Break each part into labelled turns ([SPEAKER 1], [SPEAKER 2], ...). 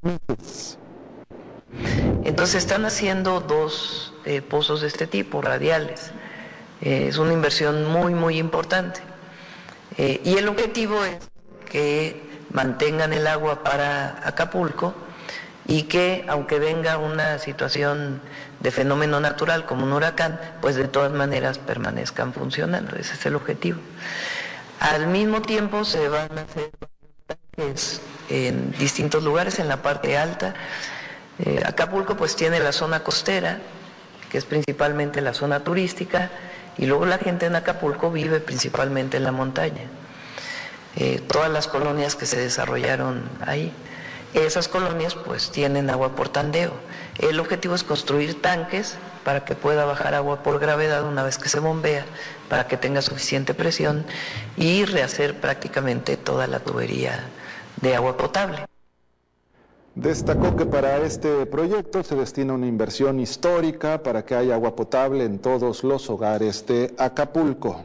[SPEAKER 1] meses.
[SPEAKER 2] Entonces están haciendo dos pozos de este tipo, radiales. Es una inversión muy, muy importante. Y el objetivo es que mantengan el agua para Acapulco y que, aunque venga una situación de fenómeno natural como un huracán, pues de todas maneras permanezcan funcionando. Ese es el objetivo. Al mismo tiempo se van a hacer tanques en distintos lugares, en la parte alta. Acapulco pues tiene la zona costera, que es principalmente la zona turística, y luego la gente en Acapulco vive principalmente en la montaña. Todas las colonias que se desarrollaron ahí, esas colonias pues tienen agua por tandeo. El objetivo es construir tanques para que pueda bajar agua por gravedad una vez que se bombea, para que tenga suficiente presión y rehacer prácticamente toda la tubería de agua potable.
[SPEAKER 1] Destacó que para este proyecto se destina una inversión histórica para que haya agua potable en todos los hogares de Acapulco.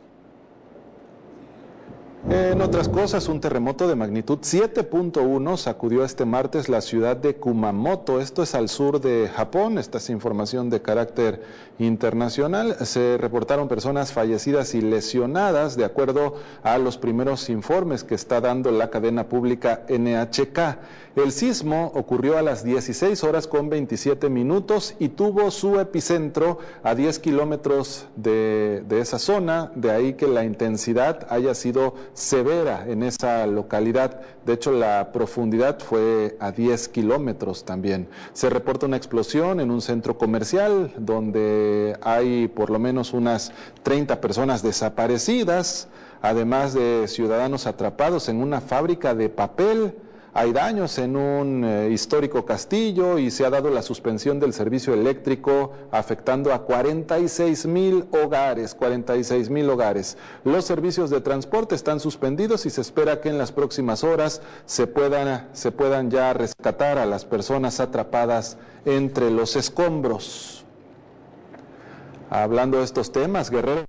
[SPEAKER 1] En otras cosas, un terremoto de magnitud 7.1 sacudió este martes la ciudad de Kumamoto. Esto es al sur de Japón. Esta es información de carácter internacional. Se reportaron personas fallecidas y lesionadas de acuerdo a los primeros informes que está dando la cadena pública NHK. El sismo ocurrió a las 16 horas con 27 minutos y tuvo su epicentro a 10 kilómetros de esa zona. De ahí que la intensidad haya sido severa en esa localidad. De hecho, la profundidad fue a 10 kilómetros también. Se reporta una explosión en un centro comercial donde hay por lo menos unas 30 personas desaparecidas, además de ciudadanos atrapados en una fábrica de papel. Hay daños en un histórico castillo y se ha dado la suspensión del servicio eléctrico afectando a 46,000 hogares, 46,000 hogares. Los servicios de transporte están suspendidos y se espera que en las próximas horas se puedan ya rescatar a las personas atrapadas entre los escombros. Hablando de estos temas, Guerrero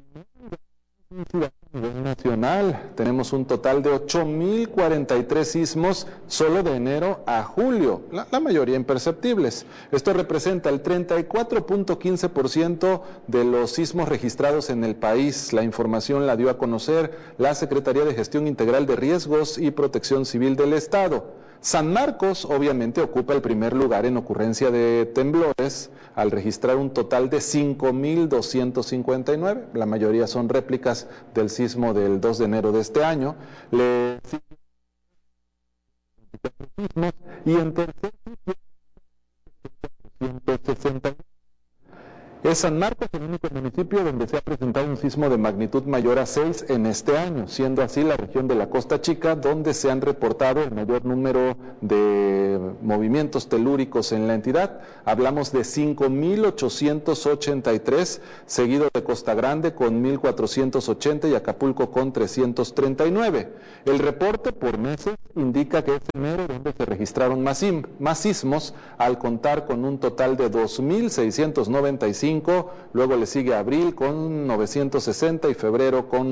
[SPEAKER 1] nacional, tenemos un total de 8,043 sismos solo de enero a julio, la mayoría imperceptibles. Esto representa el 34.15% de los sismos registrados en el país. La información la dio a conocer la Secretaría de Gestión Integral de Riesgos y Protección Civil del Estado. San Marcos obviamente ocupa el primer lugar en ocurrencia de temblores al registrar un total de 5,259, la mayoría son réplicas del sismo del 2 de enero de este año. Y en tercer lugar, es San Marcos el único municipio donde se ha presentado un sismo de magnitud mayor a 6 en este año, siendo así la región de la Costa Chica donde se han reportado el mayor número de movimientos telúricos en la entidad. Hablamos de 5,883, seguido de Costa Grande con 1,480 y Acapulco con 339. El reporte por meses indica que es enero donde se registraron más sismos, al contar con un total de 2,695. Luego le sigue abril con 960 y febrero con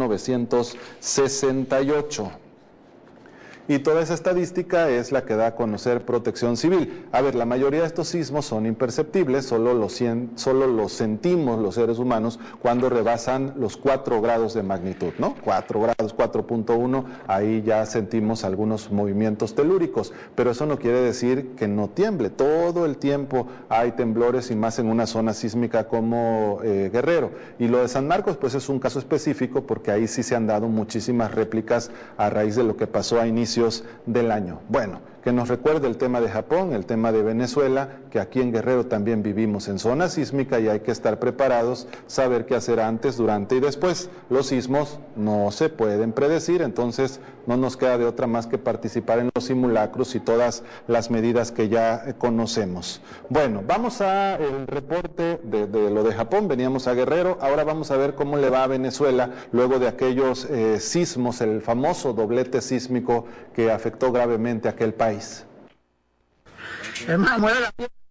[SPEAKER 1] 968. Y toda esa estadística es la que da a conocer Protección Civil. A ver, la mayoría de estos sismos son imperceptibles, solo los sentimos los seres humanos cuando rebasan los 4 grados de magnitud, ¿no? 4 grados, 4.1, ahí ya sentimos algunos movimientos telúricos, pero eso no quiere decir que no tiemble. Todo el tiempo hay temblores y más en una zona sísmica como Guerrero. Y lo de San Marcos, pues es un caso específico porque ahí sí se han dado muchísimas réplicas a raíz de lo que pasó a inicios del año. Bueno, que nos recuerde el tema de Japón, el tema de Venezuela, que aquí en Guerrero también vivimos en zona sísmica y hay que estar preparados, saber qué hacer antes, durante y después. Los sismos no se pueden predecir, entonces no nos queda de otra más que participar en los simulacros y todas las medidas que ya conocemos. Bueno, vamos a el reporte de lo de Japón, veníamos a Guerrero, ahora vamos a ver cómo le va a Venezuela luego de aquellos sismos, el famoso doblete sísmico que afectó gravemente a aquel país.
[SPEAKER 3] Hermano, mueve la pierna.